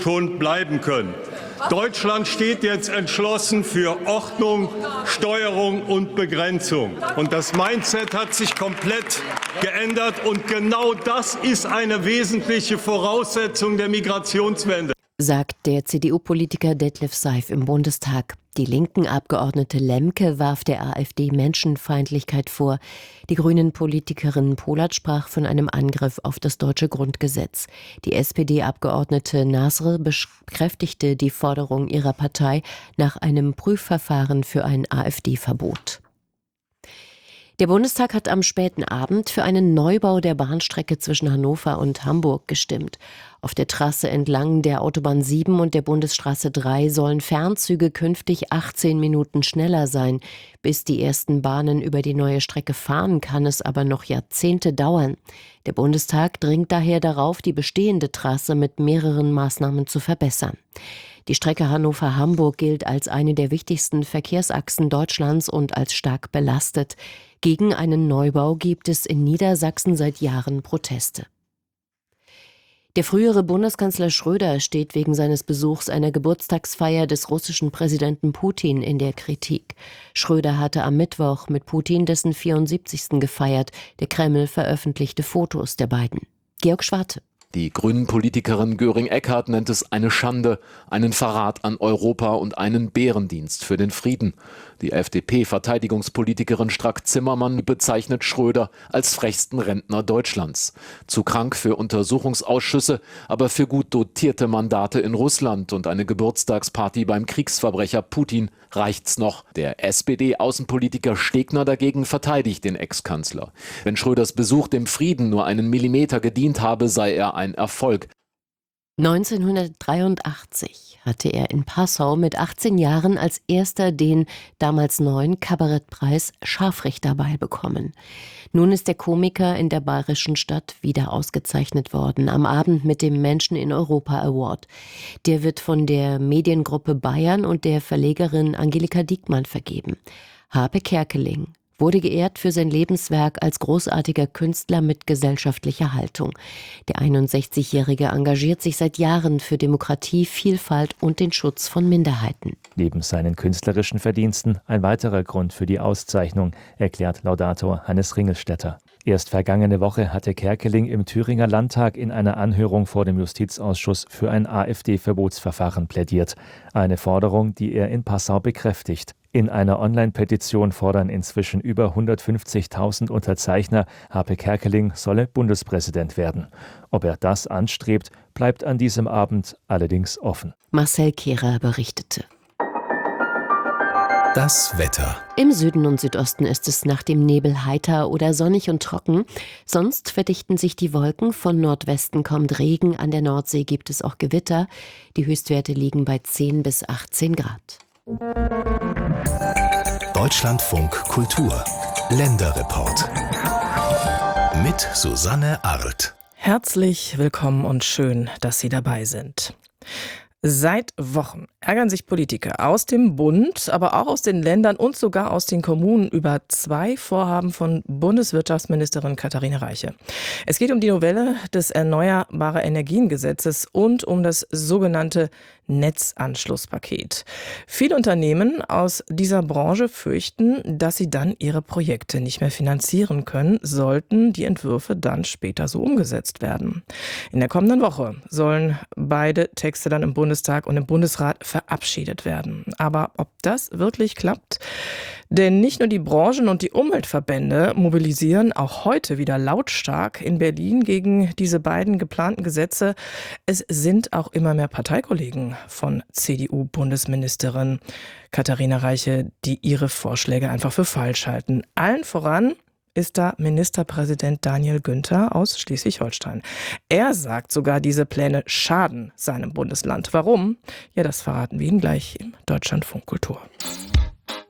schon bleiben können. Deutschland steht jetzt entschlossen für Ordnung, Steuerung und Begrenzung. Und das Mindset hat sich komplett geändert. Und genau das ist eine wesentliche Voraussetzung der Migrationswende, sagt der CDU-Politiker Detlev Seif im Bundestag. Die linken Abgeordnete Lemke warf der AfD Menschenfeindlichkeit vor. Die Grünen-Politikerin Polat sprach von einem Angriff auf das deutsche Grundgesetz. Die SPD-Abgeordnete Nasr bekräftigte die Forderung ihrer Partei nach einem Prüfverfahren für ein AfD-Verbot. Der Bundestag hat am späten Abend für einen Neubau der Bahnstrecke zwischen Hannover und Hamburg gestimmt. Auf der Trasse entlang der Autobahn 7 und der Bundesstraße 3 sollen Fernzüge künftig 18 Minuten schneller sein. Bis die ersten Bahnen über die neue Strecke fahren, kann es aber noch Jahrzehnte dauern. Der Bundestag dringt daher darauf, die bestehende Trasse mit mehreren Maßnahmen zu verbessern. Die Strecke Hannover-Hamburg gilt als eine der wichtigsten Verkehrsachsen Deutschlands und als stark belastet. Gegen einen Neubau gibt es in Niedersachsen seit Jahren Proteste. Der frühere Bundeskanzler Schröder steht wegen seines Besuchs einer Geburtstagsfeier des russischen Präsidenten Putin in der Kritik. Schröder hatte am Mittwoch mit Putin dessen 74. gefeiert. Der Kreml veröffentlichte Fotos der beiden. Georg Schwarte. Die Grünen-Politikerin Göring-Eckardt nennt es eine Schande, einen Verrat an Europa und einen Bärendienst für den Frieden. Die FDP-Verteidigungspolitikerin Strack-Zimmermann bezeichnet Schröder als frechsten Rentner Deutschlands. Zu krank für Untersuchungsausschüsse, aber für gut dotierte Mandate in Russland und eine Geburtstagsparty beim Kriegsverbrecher Putin reicht's noch. Der SPD-Außenpolitiker Stegner dagegen verteidigt den Ex-Kanzler. Wenn Schröders Besuch dem Frieden nur einen Millimeter gedient habe, sei er ein Erfolg. 1983 hatte er in Passau mit 18 Jahren als erster den damals neuen Kabarettpreis Scharfrichterball bekommen. Nun ist der Komiker in der bayerischen Stadt wieder ausgezeichnet worden, am Abend mit dem Menschen in Europa Award. Der wird von der Mediengruppe Bayern und der Verlegerin Angelika Diekmann vergeben. Harpe Kerkeling wurde geehrt für sein Lebenswerk als großartiger Künstler mit gesellschaftlicher Haltung. Der 61-Jährige engagiert sich seit Jahren für Demokratie, Vielfalt und den Schutz von Minderheiten. Neben seinen künstlerischen Verdiensten ein weiterer Grund für die Auszeichnung, erklärt Laudator Hannes Ringelstetter. Erst vergangene Woche hatte Kerkeling im Thüringer Landtag in einer Anhörung vor dem Justizausschuss für ein AfD-Verbotsverfahren plädiert. Eine Forderung, die er in Passau bekräftigt. In einer Online-Petition fordern inzwischen über 150.000 Unterzeichner, Harpe Kerkeling solle Bundespräsident werden. Ob er das anstrebt, bleibt an diesem Abend allerdings offen. Marcel Kehrer berichtete. Das Wetter. Im Süden und Südosten ist es nach dem Nebel heiter oder sonnig und trocken. Sonst verdichten sich die Wolken. Von Nordwesten kommt Regen. An der Nordsee gibt es auch Gewitter. Die Höchstwerte liegen bei 10 bis 18 Grad. Deutschlandfunk Kultur. Länderreport. Mit Susanne Arlt. Herzlich willkommen und schön, dass Sie dabei sind. Seit Wochen ärgern sich Politiker aus dem Bund, aber auch aus den Ländern und sogar aus den Kommunen über zwei Vorhaben von Bundeswirtschaftsministerin Katharina Reiche. Es geht um die Novelle des Erneuerbare Energien-Gesetzes und um das sogenannte Netzanschlusspaket. Viele Unternehmen aus dieser Branche fürchten, dass sie dann ihre Projekte nicht mehr finanzieren können, sollten die Entwürfe dann später so umgesetzt werden. In der kommenden Woche sollen beide Texte dann im Bundestag und im Bundesrat verabschiedet werden. Aber ob das wirklich klappt? Denn nicht nur die Branchen und die Umweltverbände mobilisieren auch heute wieder lautstark in Berlin gegen diese beiden geplanten Gesetze. Es sind auch immer mehr Parteikollegen von CDU-Bundesministerin Katharina Reiche, die ihre Vorschläge einfach für falsch halten. Allen voran ist da Ministerpräsident Daniel Günther aus Schleswig-Holstein. Er sagt sogar, diese Pläne schaden seinem Bundesland. Warum? Ja, das verraten wir Ihnen gleich im Deutschlandfunk Kultur.